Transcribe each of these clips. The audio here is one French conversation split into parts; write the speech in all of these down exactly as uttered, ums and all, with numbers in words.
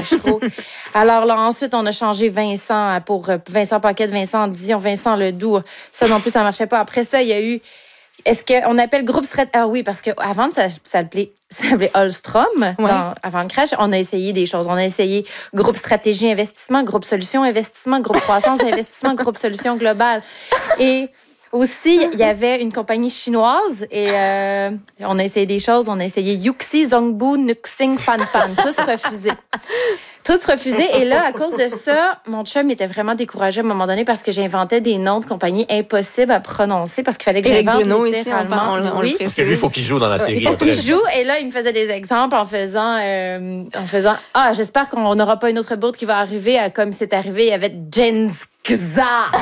Taschereau. Alors là, ensuite, on a changé Vincent pour Vincent Paquette, Vincent Dion, Vincent Ledoux. Ça non plus, ça marchait pas. Après ça, il y a eu... Est-ce qu'on appelle groupe stratégie? Ah oui, parce qu'avant, ça, ça s'appelait, ça s'appelait Allstrom. Ouais. Dans, avant le crash, on a essayé des choses. On a essayé groupe stratégie investissement, groupe solution investissement, groupe croissance investissement, groupe solution globale. Et aussi, il y avait une compagnie chinoise et euh, on a essayé des choses. On a essayé Yuxi, Zongbu, Nuxing, Fan Fan. Tous refusés. Tous refusés. Et là, à cause de ça, mon chum était vraiment découragé à un moment donné parce que j'inventais des noms de compagnies impossibles à prononcer parce qu'il fallait que j'invente littéralement. Ici, on, on, on oui. le parce que lui, il faut qu'il joue dans la série. Il faut qu'il joue. Et là, il me faisait des exemples en faisant, euh, en faisant ah, j'espère qu'on n'aura pas une autre boat qui va arriver à, comme c'est arrivé, il y avait Genza.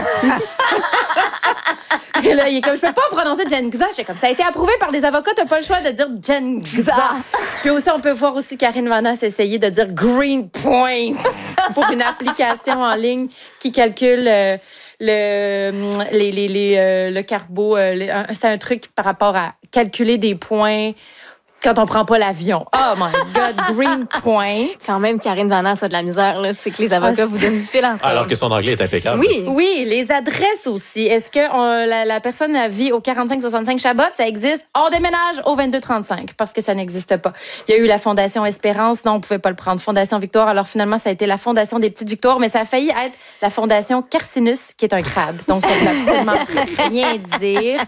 Et là, il est comme, je peux pas prononcer Genza. J'étais comme, ça a été approuvé par les avocats, t'as pas le choix de dire Genza. Puis aussi, on peut voir aussi Karine Vanasse essayer de dire Green Point pour une application en ligne qui calcule euh, le, les, les, les, euh, le carbo. Euh, le, c'est un truc par rapport à calculer des points quand on prend pas l'avion. Oh my God, Green Point. Quand même, Karine Vanasse a de la misère, là. C'est que les avocats ah, vous donnent du fil en tête. Alors que son anglais est impeccable. Oui, oui, les adresses aussi. Est-ce que on, la, la personne vit au quarante-cinq soixante-cinq Chabot? Ça existe. On déménage au vingt-deux trente-cinq parce que ça n'existe pas. Il y a eu la Fondation Espérance. Non, on pouvait pas le prendre. Fondation Victoire. Alors finalement, ça a été la Fondation des Petites Victoires, mais ça a failli être la Fondation Carcinus, qui est un crabe. Donc, ça ne veut absolument rien dire.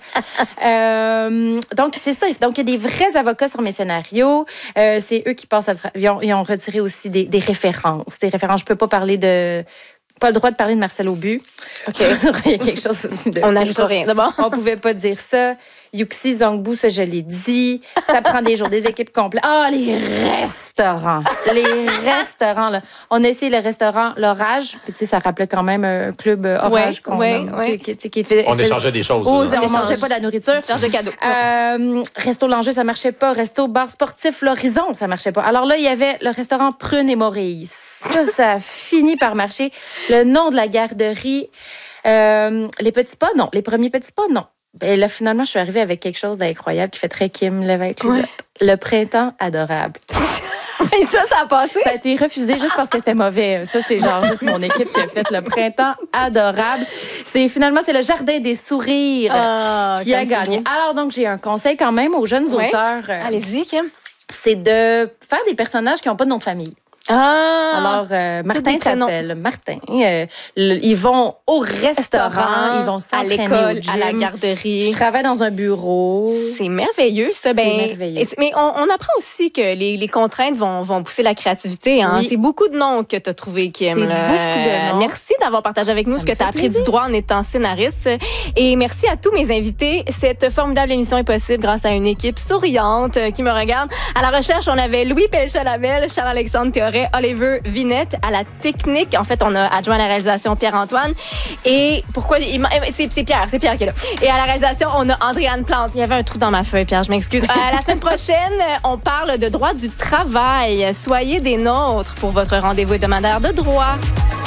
Euh, donc, c'est ça. Donc, il y a des vrais avocats sur mes scénarios. Euh, c'est eux qui passent à tra- ils, ont, ils ont retiré aussi des, des références. Des références. Je peux pas parler de... Pas le droit de parler de Marcel Aubu. OK. Il y a quelque chose aussi de... On n'ajoute rien, d'abord. On pouvait pas dire ça. Yuxi, Zongbu, ça, je l'ai dit. Ça prend des jours, des équipes complètes. Ah, les restaurants. Les restaurants, là. On a essayé le restaurant L'Orage. Puis, tu sais, ça rappelait quand même un club Orage ouais, qu'on ouais, a, ouais. Qui, qui fait, on fait, échangeait des choses. Oh, là. on n'échangeait pas de la nourriture. Échange de cadeaux. Euh, resto L'Enjeu, ça marchait pas. Resto Bar Sportif L'Horizon, ça marchait pas. Alors là, il y avait le restaurant Prune et Maurice. Ça, ça a fini par marcher. Le nom de la garderie, euh, les petits pas, non. Les premiers petits pas, non. Ben là, finalement, je suis arrivée avec quelque chose d'incroyable qui fait très Kim Lévesque-Lisette. Ouais. Le printemps adorable. Et ça, ça a passé? Ça a été refusé juste parce que c'était mauvais. Ça, c'est genre juste mon équipe qui a fait le printemps adorable. C'est finalement, c'est le jardin des sourires ah, qui a gagné. Alors donc, j'ai un conseil quand même aux jeunes ouais. auteurs. Euh, Allez-y, Kim. C'est de faire des personnages qui n'ont pas de nom de famille. Ah! Alors, euh, Martin s'appelle Martin. Euh, le, ils vont au restaurant, ils vont s'entraîner à l'école, au gym, à la garderie. Je travaille dans un bureau. C'est merveilleux, ça. C'est ben, merveilleux. Mais on, on apprend aussi que les, les contraintes vont, vont pousser la créativité. Hein? Oui. C'est beaucoup de noms que tu as trouvé, Kim. C'est là. beaucoup de noms. Merci d'avoir partagé avec nous ça ce que tu as appris du droit en étant scénariste. Et merci à tous mes invités. Cette formidable émission est possible grâce à une équipe souriante qui me regarde. À la recherche, on avait Louis Pelchat-Labelle, Charles-Alexandre Théoret, Oliver Vinette. À la technique, en fait, on a adjoint à la réalisation Pierre-Antoine. Et pourquoi... Il, c'est, c'est Pierre, c'est Pierre qui est là. Et à la réalisation, on a Andréane Plante. Il y avait un trou dans ma feuille, Pierre, je m'excuse. Euh, la semaine prochaine, on parle de droit du travail. Soyez des nôtres pour votre rendez-vous hebdomadaire de droit.